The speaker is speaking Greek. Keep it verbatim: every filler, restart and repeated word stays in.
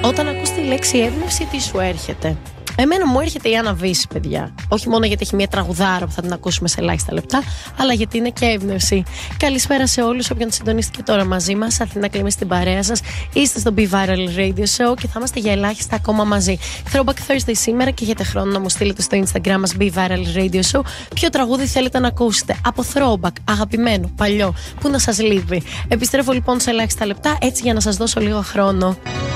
Όταν ακούς τη λέξη έμπνευση, τι σου έρχεται? Εμένα μου έρχεται η Άννα Βύση, παιδιά. Όχι μόνο γιατί έχει μια τραγουδάρα που θα την ακούσουμε σε ελάχιστα λεπτά, αλλά γιατί είναι και έμπνευση. Καλησπέρα σε όλους όποιον συντονίστηκε τώρα μαζί μας. Αθηνά Κλεμή στην παρέα σας. Είστε στο Be Viral Radio Show και θα είμαστε για ελάχιστα ακόμα μαζί. Throwback Thursday σήμερα και έχετε χρόνο να μου στείλετε στο Instagram μας Be Viral Radio Show ποιο τραγούδι θέλετε να ακούσετε. Από throwback, αγαπημένο, παλιό, που να σας λείπει. Επιστρέφω λοιπόν σε ελάχιστα λεπτά έτσι για να σας δώσω λίγο χρόνο.